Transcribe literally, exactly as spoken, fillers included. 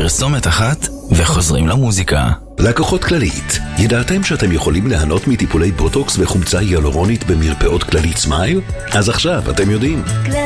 פרסומת אחת וחוזרים למוזיקה. לקוחות כללית, ידעתם שאתם יכולים ליהנות מטיפולי בוטוקס וחומצה היאלורונית במרפאות כללית סמייל? אז עכשיו אתם יודעים.